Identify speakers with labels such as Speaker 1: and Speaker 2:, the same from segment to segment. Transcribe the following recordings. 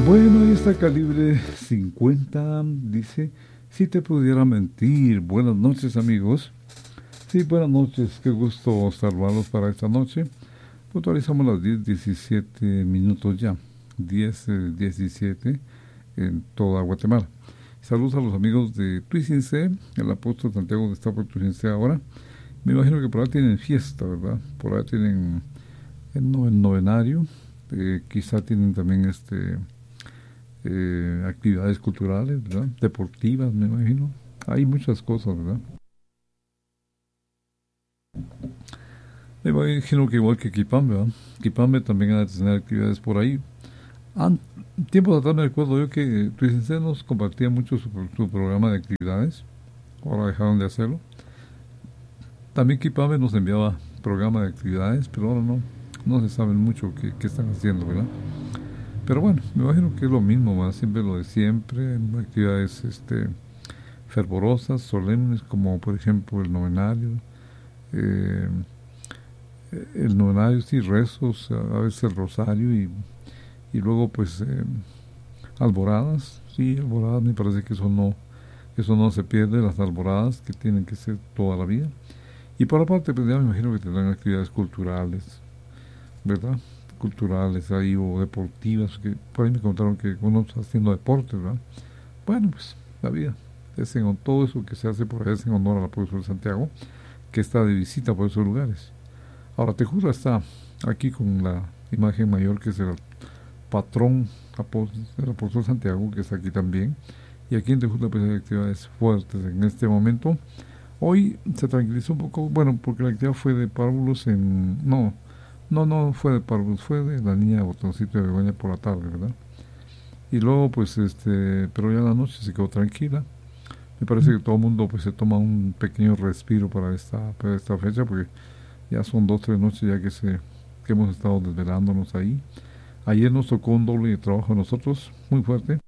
Speaker 1: Bueno, ahí está Calibre 50, dice, si te pudiera mentir. Buenas noches, amigos. Sí, buenas noches, qué gusto saludarlos para esta noche. Puntualizamos las 10:17 ya, 10:17 en toda Guatemala. Saludos a los amigos de Tuicince, el apóstol Santiago está por Tuicince ahora. Me imagino que por ahí tienen fiesta, ¿verdad? Por ahí tienen el novenario, quizá tienen también actividades culturales, ¿verdad? Deportivas, me imagino. Hay muchas cosas, ¿verdad? Me imagino que igual que Quipambe, ¿verdad? Quipambe también ha de tener actividades por ahí. Tiempos atrás me recuerdo yo que Tuicense nos compartía mucho su programa de actividades. Ahora dejaron de hacerlo. También Quipambe nos enviaba programa de actividades, pero ahora no se sabe mucho qué están haciendo, ¿verdad? Pero bueno, me imagino que es lo mismo, ¿verdad? Siempre lo de siempre, actividades fervorosas, solemnes, como por ejemplo eh, el novenario, sí, rezos, a veces el rosario y luego pues alboradas, sí, alboradas, me parece que eso no se pierde, las alboradas que tienen que ser toda la vida. Y por aparte, pues ya me imagino que tendrán actividades culturales, ¿verdad? Culturales ahí o deportivas, que por ahí me contaron que uno está haciendo deporte, ¿verdad? Bueno, pues la vida, todo eso que se hace por allá es en honor al apóstol Santiago, que está de visita por esos lugares. Ahora, Tejura está aquí con la imagen mayor que es el patrón del apóstol Santiago, que está aquí también. Y aquí en Tejura pues hay actividades fuertes en este momento. Hoy se tranquilizó un poco, bueno, porque la actividad fue de párvulos no fue de párvulos, fue de la niña de Botoncito de Begoña por la tarde, ¿verdad? Y luego pues pero ya la noche se quedó tranquila. Me parece que todo el mundo pues se toma un pequeño respiro para esta fecha, porque ya son 2 o 3 noches ya que hemos estado desvelándonos ahí. Ayer nos tocó un doble de trabajo a nosotros, muy fuerte.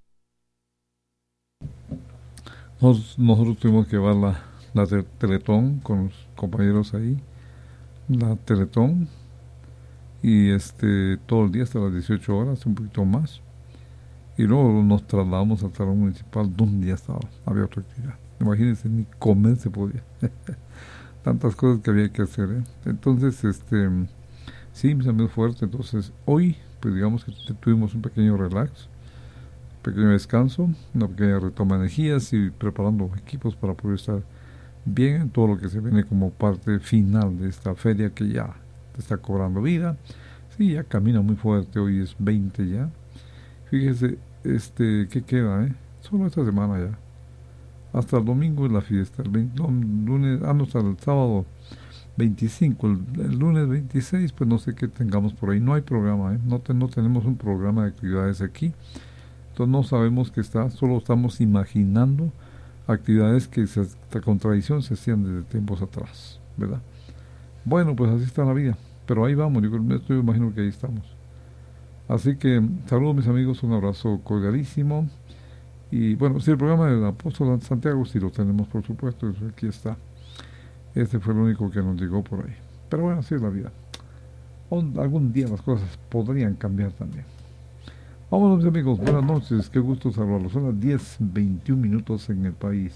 Speaker 1: Nosotros tuvimos que llevar la Teletón con los compañeros ahí, la Teletón, y todo el día hasta las 18 horas, un poquito más. Y luego nos trasladamos al salón municipal donde ya había otra actividad. Imagínense, ni comer se podía. Tantas cosas que había que hacer, ¿eh? Entonces, sí, mis amigos, fuerte. Entonces, hoy, pues digamos que tuvimos un pequeño relax, pequeño descanso, una pequeña retoma de energías y preparando equipos para poder estar bien en todo lo que se viene como parte final de esta feria que ya está cobrando vida. Sí, ya camina muy fuerte, hoy es 20 ya. Fíjese, ¿qué queda, Solo esta semana ya. Hasta el domingo es la fiesta, lunes, hasta el sábado 25, el lunes 26, pues no sé qué tengamos por ahí. No hay programa, no tenemos un programa de actividades aquí. Entonces no sabemos qué está, solo estamos imaginando actividades que con tradición se hacían desde tiempos atrás, ¿verdad? Bueno, pues así está la vida, pero ahí vamos, yo imagino que ahí estamos. Así que saludos mis amigos, un abrazo cordialísimo. Y bueno, si el programa del apóstol Santiago, sí lo tenemos por supuesto, aquí está. Este fue el único que nos llegó por ahí. Pero bueno, así es la vida. Algún día las cosas podrían cambiar también. Vámonos mis amigos, buenas noches, qué gusto saludarlos. Son las 10:21 en el país,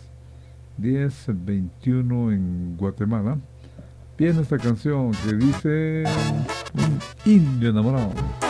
Speaker 1: 10:21 en Guatemala. Viene esta canción que dice Un indio enamorado.